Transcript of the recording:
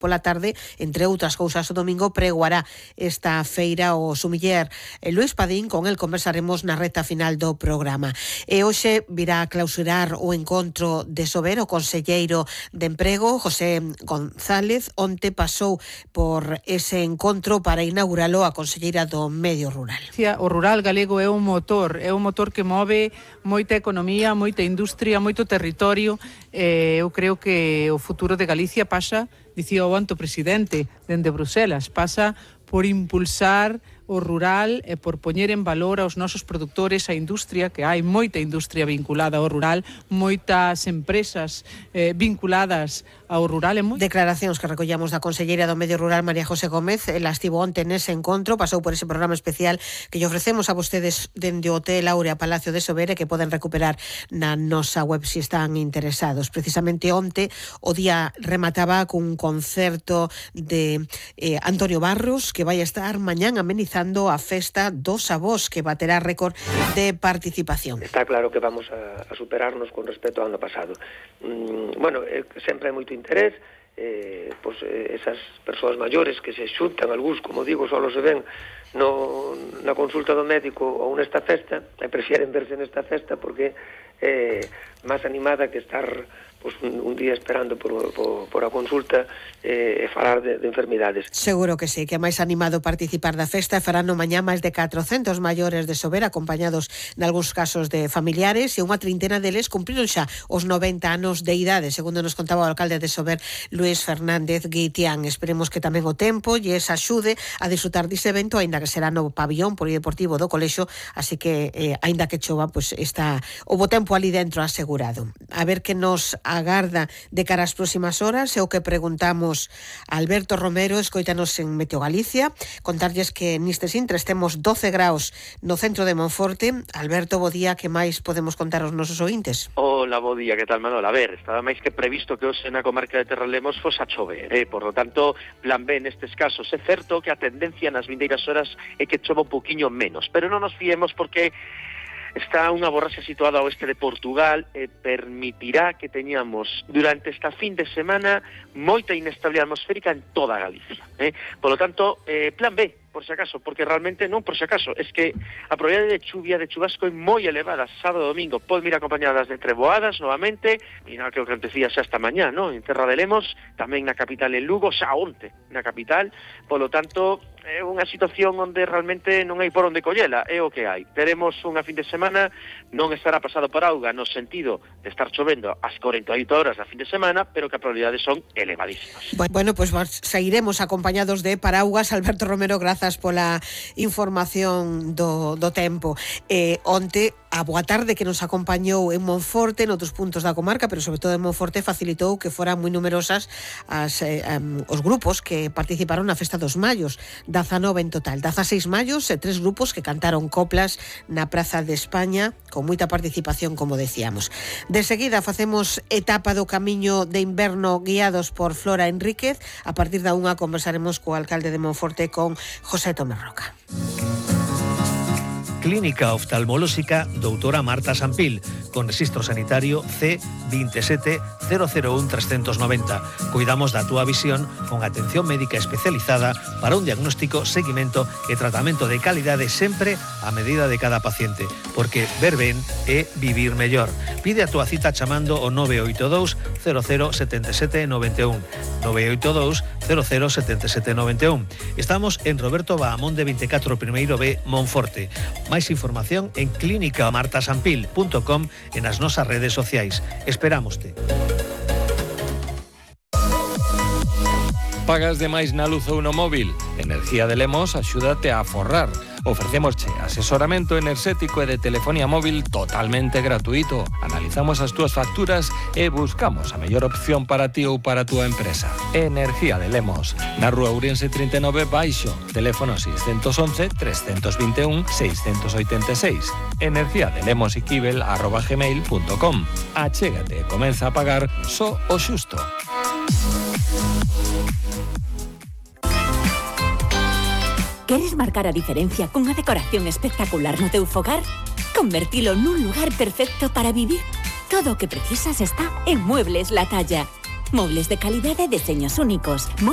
pola tarde, entre outras cousas, o domingo pregoará esta feira o sumiller Luís Padín. Con el conversaremos na recta final do programa. E hoxe virá a clausurar o encontro de Sober o conselleiro de Emprego, José González. Onte pasou por ese encontro para inauguralo a conselleira do Medio Rural. O rural galego é un motor que move moita economía, moita industria, moito territorio. Eu creo que o futuro de Galicia pasa, dicía o anto presidente dende Bruselas, pasa por impulsar o rural e por poñer en valor aos nosos produtores, a industria, que hai moita industria vinculada ao rural, moitas empresas vinculadas ao rural. Declaracións que recollamos da conselleira do Medio Rural, María José Gómez. Ela estivo onte nese encontro, pasou por ese programa especial que lle ofrecemos a vostedes dende o Hotel Áurea Palacio de Sobera, que poden recuperar na nosa web se están interesados. Precisamente onte o día remataba cun concerto de Antonio Barros, que vai estar mañán amenizando a festa dos avós, que baterá récord de participación. Está claro que vamos a superarnos con respecto ao ano pasado. Sempre hai moito interés, esas persoas maiores que se xuntan, algúns, como digo, só se ven na consulta do médico ou nesta festa, e prefieren verse nesta festa porque é máis animada que estar un día esperando por a consulta e falar de enfermidades. Seguro que sí, que é máis animado participar da festa. Farán no mañá máis de 400 maiores de Sobera, acompañados nalgúns casos de familiares, e unha trintena deles cumpriron xa os 90 anos de idade, segundo nos contaba o alcalde de Sober, Luís Fernández Guitián. Esperemos que tamén o tempo lles axude a disfrutar dese evento, aínda que será no pabillón polideportivo do colexio, así que aínda que chova, está o bo tempo ali dentro asegurado. A ver que nos agarda de cara ás próximas horas é o que preguntamos a Alberto Romero, escoítanos en Meteo Galicia. Contarlles que nestes intres temos 12 graus no centro de Monforte. Alberto, bo día, que máis podemos contar aos nosos ointes? Hola, bo día, que tal, Manuel? A ver, estaba máis que previsto que hoxe na comarca de Terralemos fose a chover, por lo tanto, plan B nestes casos. É certo que a tendencia nas vindeiras horas é que chova un poquinho menos, pero non nos fiemos porque está unha borrasca situada ao oeste de Portugal e permitirá que teñamos durante esta fin de semana moita inestabilidade atmosférica en toda Galicia. Por lo tanto, plan B, por si acaso, porque realmente non por si acaso, es que a probabilidade de chuvia, de chubasco é moi elevada sábado e domingo. Pode vir acompañadas de treboadas novamente, e non que o que acontecía xa esta mañá, en Terra de Lemos, tamén na capital en Lugo, xa onte na capital. Por lo tanto, é unha situación onde realmente non hai por onde collela, é o que hai. Teremos unha fin de semana, non estará pasado por auga no sentido de estar chovendo as 48 horas da fin de semana, pero que a probabilidades son elevadísimas. Bueno, pues seguiremos acompañados de paraugas. Alberto Romero, grazas pola información do tempo. Onte, a boa tarde que nos acompañou en Monforte, noutros puntos da comarca, pero sobre todo en Monforte, facilitou que foran moi numerosas os grupos que participaron na Festa dos Mallos. 19 en total, 16 mallos e 3 grupos que cantaron coplas na Praza de España, con moita participación, como decíamos. De seguida facemos etapa do camiño de inverno guiados por Flora Enríquez. A partir da 1 conversaremos co alcalde de Monforte, con José Tomás Roca. Clínica Oftalmolóxica doutora Marta Sampil, con rexistro sanitario C27001-390. Cuidamos da túa visión con atención médica especializada para un diagnóstico, seguimento e tratamento de calidade sempre a medida de cada paciente, porque ver ben é vivir mellor. Pide a túa cita chamando o 982 007791 982 007791. Estamos en Roberto Bahamonde 24 primeiro B, Monforte. Máis información en clinicamartasampil.com e nas nosas redes sociais. Esperámoste. Pagas de máis na luz ou no móvil? Energía de Lemos axúdate a forrar. Ofrecémosche asesoramento enerxético e de telefonía móvil totalmente gratuito. Analizamos as túas facturas e buscamos a mellor opción para ti ou para a túa empresa. Energía de Lemos, na Rúa Ourense 39 Baixo, teléfono 611 321 686. energiadelemosiquibel@gmail.com. Achégate e comeza a pagar só o xusto. Queres marcar a diferencia cunha decoración espectacular no teu fogar? Convertilo nun lugar perfecto para vivir. Todo o que precisas está en Muebles La Talla. Mobles de calidade e deseños únicos.